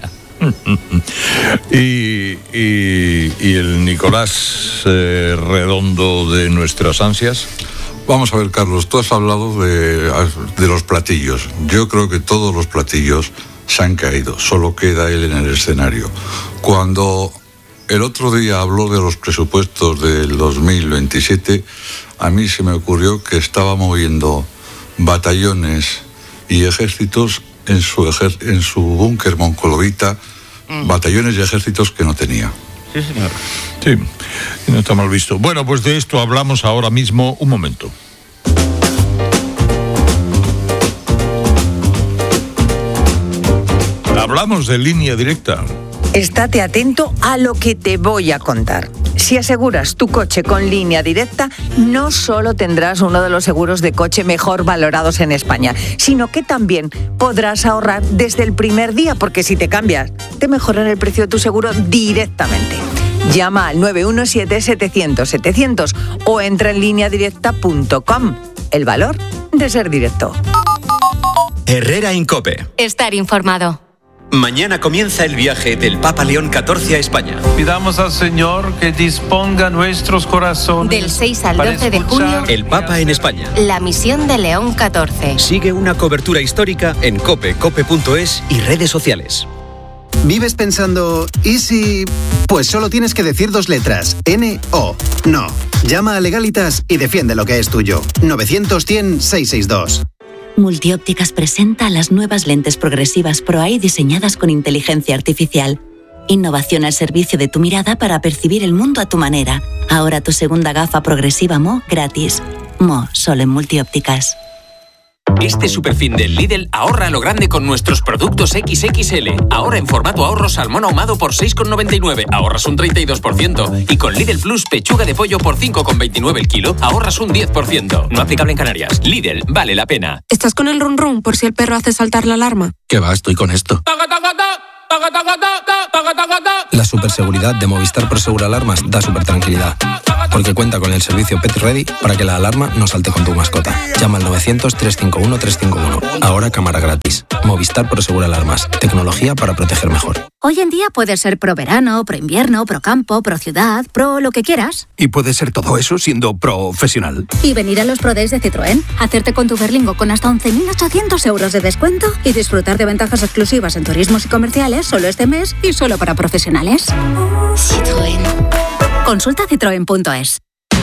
y, y, y el Nicolás eh, Redondo de nuestras ansias. Vamos a ver, Carlos, tú has hablado de, de los platillos. Yo creo que todos los platillos se han caído, solo queda él en el escenario. Cuando el otro día habló de los presupuestos del dos mil veintisiete, a mí se me ocurrió que estaba moviendo batallones y ejércitos en su, ejer- en su búnker moncolovita, mm. batallones y ejércitos que no tenía. Sí, señor. Sí, no está mal visto. Bueno, pues de esto hablamos ahora mismo. Un momento. Hablamos de Línea Directa. Estate atento a lo que te voy a contar. Si aseguras tu coche con Línea Directa, no solo tendrás uno de los seguros de coche mejor valorados en España, sino que también podrás ahorrar desde el primer día, porque si te cambias, te mejoran el precio de tu seguro directamente. Llama al nueve uno siete, setecientos, setecientos o entra en línea directa punto com. El valor de ser directo. Herrera Incope. Estar informado. Mañana comienza el viaje del Papa León catorce a España. Pidamos al Señor que disponga nuestros corazones. Del seis al doce de junio. El Papa en España. La misión de León catorce. Sigue una cobertura histórica en cope, cope punto es y redes sociales. ¿Vives pensando, ¿y si...? Pues solo tienes que decir dos letras, N O. No. Llama a Legalitas y defiende lo que es tuyo. novecientos, cien, seiscientos sesenta y dos. Multiópticas presenta las nuevas lentes progresivas Pro Eye diseñadas con inteligencia artificial. Innovación al servicio de tu mirada para percibir el mundo a tu manera. Ahora tu segunda gafa progresiva Mo gratis. Mo, solo en Multiópticas. Este superfin del Lidl ahorra a lo grande con nuestros productos equis equis ele. Ahora en formato ahorro salmón ahumado por seis con noventa y nueve, ahorras un treinta y dos por ciento. Y con Lidl Plus pechuga de pollo por cinco con veintinueve el kilo, ahorras un diez por ciento. No aplicable en Canarias. Lidl, vale la pena. ¿Estás con el run run por si el perro hace saltar la alarma? ¿Qué va? Estoy con esto. La superseguridad de Movistar Prosegur Alarmas da super tranquilidad, porque cuenta con el servicio Pet Ready para que la alarma no salte con tu mascota. Llama al novecientos, trescientos cincuenta y uno, trescientos cincuenta y uno. Ahora cámara gratis. Movistar Prosegur Alarmas. Tecnología para proteger mejor. Hoy en día puedes ser pro verano, pro invierno, pro campo, pro ciudad, pro lo que quieras. Y puedes ser todo eso siendo profesional. Y venir a los Pro Days de Citroën, hacerte con tu Berlingo con hasta once mil ochocientos euros de descuento y disfrutar de ventajas exclusivas en turismos y comerciales solo este mes y solo para profesionales. Citroën. Consulta citroen punto es.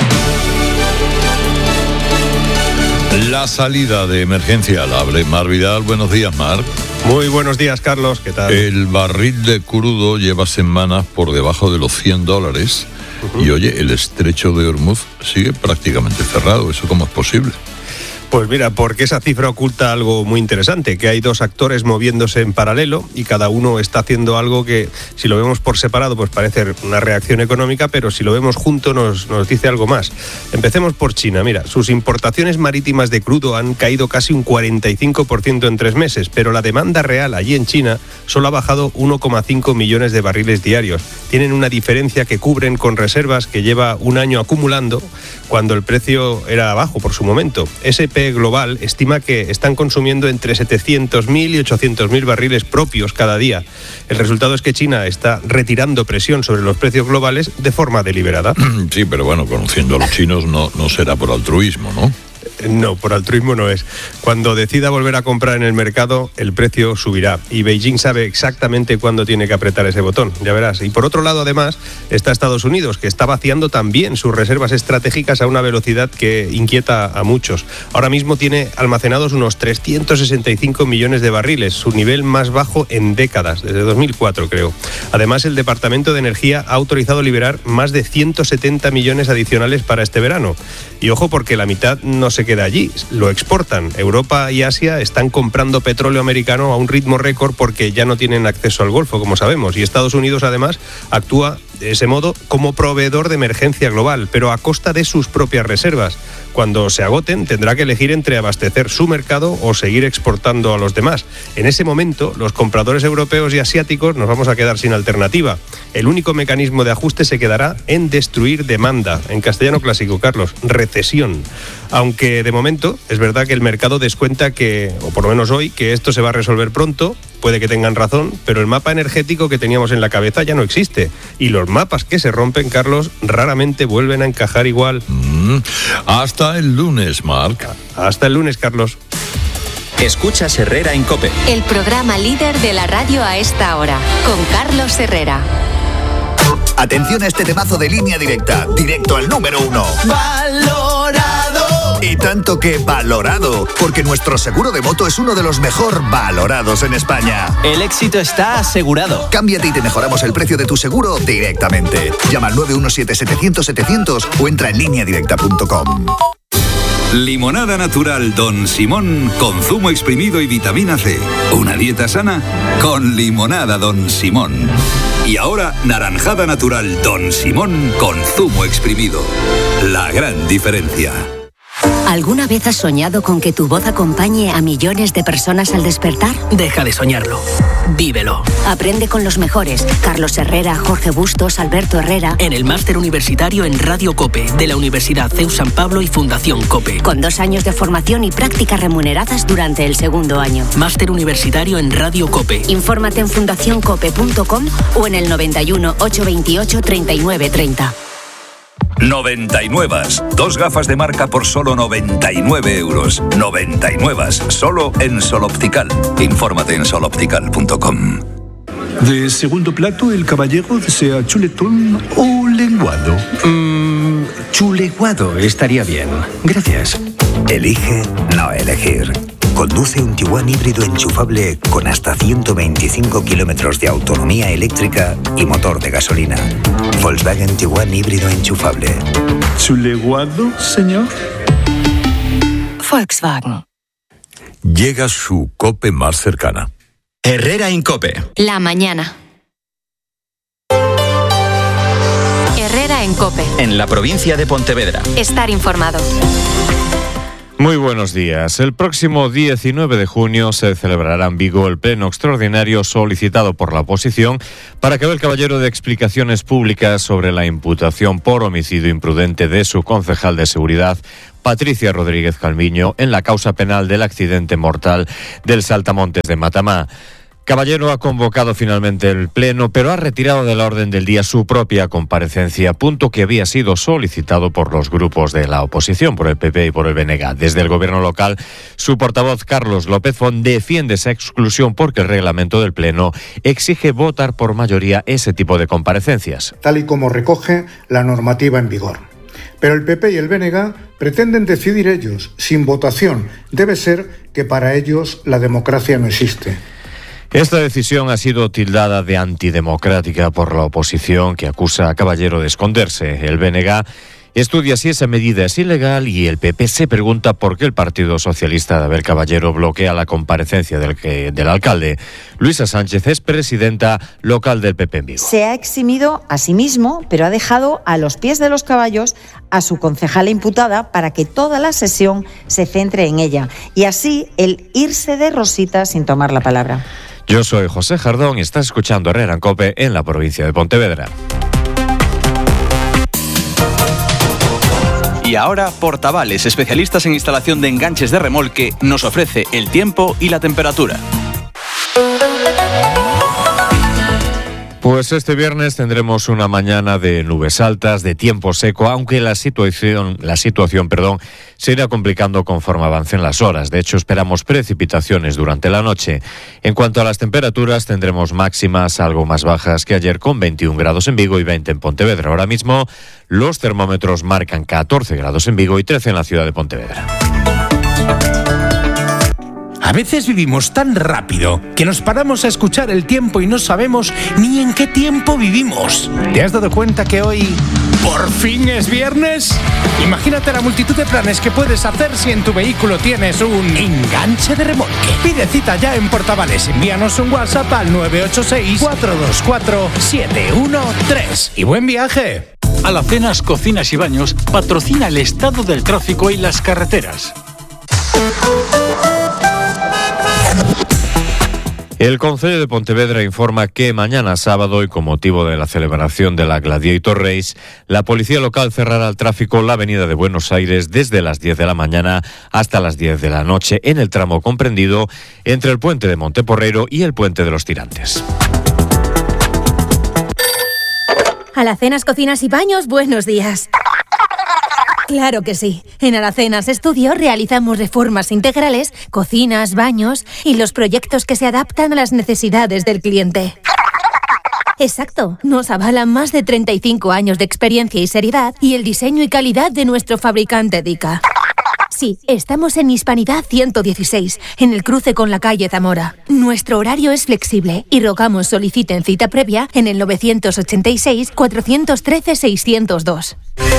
La salida de emergencia al AVE. Mar Vidal, buenos días, Mar. Muy buenos días, Carlos, ¿qué tal? El barril de crudo lleva semanas por debajo de los cien dólares. Uh-huh. Y oye, el estrecho de Hormuz sigue prácticamente cerrado. ¿Eso cómo es posible? Pues mira, porque esa cifra oculta algo muy interesante, que hay dos actores moviéndose en paralelo y cada uno está haciendo algo que, si lo vemos por separado, pues parece una reacción económica, pero si lo vemos junto nos, nos dice algo más. Empecemos por China. Mira, sus importaciones marítimas de crudo han caído casi un cuarenta y cinco por ciento en tres meses, pero la demanda real allí en China solo ha bajado uno coma cinco millones de barriles diarios. Tienen una diferencia que cubren con reservas que lleva un año acumulando cuando el precio era bajo por su momento. S and P Global estima que están consumiendo entre setecientos mil y ochocientos mil barriles propios cada día. El resultado es que China está retirando presión sobre los precios globales de forma deliberada. Sí, pero bueno, conociendo a los chinos no, no será por altruismo, ¿no? No, por altruismo no es. Cuando decida volver a comprar en el mercado, el precio subirá. Y Beijing sabe exactamente cuándo tiene que apretar ese botón, ya verás. Y por otro lado, además, está Estados Unidos, que está vaciando también sus reservas estratégicas a una velocidad que inquieta a muchos. Ahora mismo tiene almacenados unos trescientos sesenta y cinco millones de barriles, su nivel más bajo en décadas, desde dos mil cuatro, creo. Además, el Departamento de Energía ha autorizado liberar más de ciento setenta millones adicionales para este verano. Y ojo, porque la mitad no se queda allí, lo exportan. Europa y Asia están comprando petróleo americano a un ritmo récord porque ya no tienen acceso al Golfo, como sabemos, y Estados Unidos además actúa de ese modo como proveedor de emergencia global, pero a costa de sus propias reservas. Cuando se agoten tendrá que elegir entre abastecer su mercado o seguir exportando a los demás. En ese momento los compradores europeos y asiáticos nos vamos a quedar sin alternativa. El único mecanismo de ajuste se quedará en destruir demanda. En castellano clásico, Carlos, recesión. Aunque de momento es verdad que el mercado descuenta que, o por lo menos hoy, que esto se va a resolver pronto. Puede que tengan razón, pero el mapa energético que teníamos en la cabeza ya no existe. Y los mapas que se rompen, Carlos, raramente vuelven a encajar igual. Mm, hasta el lunes, Marc. Hasta el lunes, Carlos. Escuchas Herrera en COPE. El programa líder de la radio a esta hora, con Carlos Herrera. Atención a este temazo de Línea Directa, directo al número uno. ¡Valorado! Y tanto que valorado, porque nuestro seguro de moto es uno de los mejor valorados en España. El éxito está asegurado. Cámbiate y te mejoramos el precio de tu seguro directamente. Llama al nueve uno siete, setecientos, setecientos o entra en línea directa punto com. Limonada natural Don Simón con zumo exprimido y vitamina C. Una dieta sana con limonada Don Simón. Y ahora, naranjada natural Don Simón con zumo exprimido. La gran diferencia. ¿Alguna vez has soñado con que tu voz acompañe a millones de personas al despertar? Deja de soñarlo. Vívelo. Aprende con los mejores. Carlos Herrera, Jorge Bustos, Alberto Herrera. En el máster universitario en Radio COPE, de la Universidad C E U San Pablo y Fundación COPE. Con dos años de formación y prácticas remuneradas durante el segundo año. Máster universitario en Radio COPE. Infórmate en fundación cope punto com o en el noventa y uno, ochocientos veintiocho, treinta y nueve treinta. noventa y nueve. Dos gafas de marca por solo noventa y nueve euros. noventa y nueve. Solo en Sol Optical. Infórmate en sol optical punto com. De segundo plato, el caballero desea chuletón o lenguado. Mmm, chuleguado estaría bien. Gracias. Elige no elegir. Conduce un Tiguan híbrido enchufable con hasta ciento veinticinco kilómetros de autonomía eléctrica y motor de gasolina. Volkswagen Tiguan híbrido enchufable. ¿Su leguado, señor? Volkswagen. Llega su COPE más cercana. Herrera Incope. La mañana. Herrera en COPE. En la provincia de Pontevedra. Estar informado. Muy buenos días. El próximo diecinueve de junio se celebrará en Vigo el pleno extraordinario solicitado por la oposición para que Abel Caballero dé explicaciones públicas sobre la imputación por homicidio imprudente de su concejal de seguridad, Patricia Rodríguez Calviño, en la causa penal del accidente mortal del Saltamontes de Matamá. Caballero ha convocado finalmente el pleno, pero ha retirado de la orden del día su propia comparecencia, punto que había sido solicitado por los grupos de la oposición, por el P P y por el B N G. Desde el gobierno local, su portavoz Carlos López Font defiende esa exclusión porque el reglamento del pleno exige votar por mayoría ese tipo de comparecencias. Tal y como recoge la normativa en vigor. Pero el P P y el B N G pretenden decidir ellos, sin votación. Debe ser que para ellos la democracia no existe. Esta decisión ha sido tildada de antidemocrática por la oposición, que acusa a Caballero de esconderse. El B N G estudia si esa medida es ilegal y el P P se pregunta por qué el Partido Socialista de Abel Caballero bloquea la comparecencia del, que, del alcalde. Luisa Sánchez es presidenta local del P P en Vigo. Se ha eximido a sí mismo, pero ha dejado a los pies de los caballos a su concejala imputada para que toda la sesión se centre en ella y así el irse de rosita sin tomar la palabra. Yo soy José Jardón y estás escuchando Herrera en COPE en la provincia de Pontevedra. Y ahora, Portavales, especialistas en instalación de enganches de remolque, nos ofrece el tiempo y la temperatura. Pues este viernes tendremos una mañana de nubes altas, de tiempo seco, aunque la situación, la situación, perdón, se irá complicando conforme avancen las horas. De hecho, esperamos precipitaciones durante la noche. En cuanto a las temperaturas, tendremos máximas algo más bajas que ayer, con veintiún grados en Vigo y veinte en Pontevedra. Ahora mismo, los termómetros marcan catorce grados en Vigo y trece en la ciudad de Pontevedra. A veces vivimos tan rápido que nos paramos a escuchar el tiempo y no sabemos ni en qué tiempo vivimos. ¿Te has dado cuenta que hoy por fin es viernes? Imagínate la multitud de planes que puedes hacer si en tu vehículo tienes un enganche de remolque. Pide cita ya en Portavales. Envíanos un WhatsApp al nueve ocho seis, cuatro dos cuatro, siete uno tres. ¡Y buen viaje! Alacenas Cocinas y Baños patrocina el estado del tráfico y las carreteras. El Concello de Pontevedra informa que mañana sábado, y con motivo de la celebración de la Gladiator Race, la policía local cerrará el tráfico la avenida de Buenos Aires desde las diez de la mañana hasta las diez de la noche en el tramo comprendido entre el puente de Monteporreiro y el puente de los Tirantes. Alacenas, Cocinas y Baños, buenos días. Claro que sí. En Alacenas Estudio realizamos reformas integrales, cocinas, baños y los proyectos que se adaptan a las necesidades del cliente. Exacto. Nos avalan más de treinta y cinco años de experiencia y seriedad y el diseño y calidad de nuestro fabricante Dica. Sí, estamos en Hispanidad ciento dieciséis, en el cruce con la calle Zamora. Nuestro horario es flexible y rogamos soliciten cita previa en el nueve ochenta y seis, cuatrocientos trece, seiscientos dos.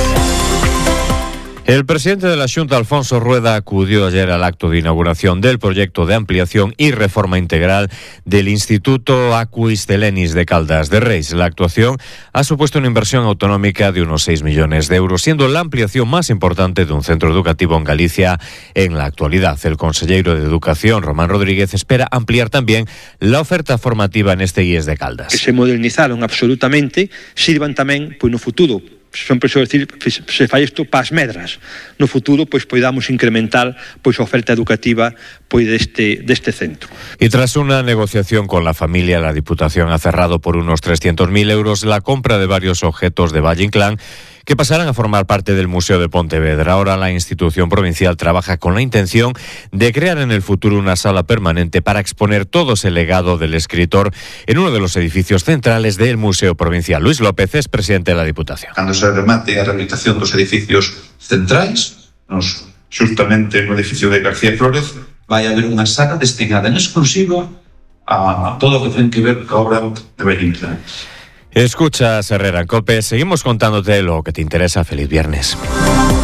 El presidente de la Xunta, Alfonso Rueda, acudió ayer al acto de inauguración del proyecto de ampliación y reforma integral del Instituto Aquis Telenis de Caldas de Reis. La actuación ha supuesto una inversión autonómica de unos seis millones de euros, siendo la ampliación más importante de un centro educativo en Galicia en la actualidad. El consellero de Educación, Román Rodríguez, espera ampliar también la oferta formativa en este I E S de Caldas. Que se modernizaron absolutamente, sirvan tamén, pois no futuro, sempre suelo decir, se fai isto para as medras. No futuro, pois podamos incrementar pois a oferta educativa pois deste deste centro. Y tras una negociación con la familia, la Diputación ha cerrado por unos trescientos mil euros la compra de varios objetos de Valle Inclán que pasarán a formar parte del Museo de Pontevedra. Ahora la institución provincial trabaja con la intención de crear en el futuro una sala permanente para exponer todo ese legado del escritor en uno de los edificios centrales del Museo Provincial. Luis López es presidente de la Diputación. Cando se remate a rehabilitación dos edificios centrais, nos, justamente no edificio de García Flórez, vai haber unha sala destinada en exclusiva a todo o que ten que ver ca obra de Valle Inclán. Escuchas Herrera en COPE, seguimos contándote lo que te interesa. Feliz viernes.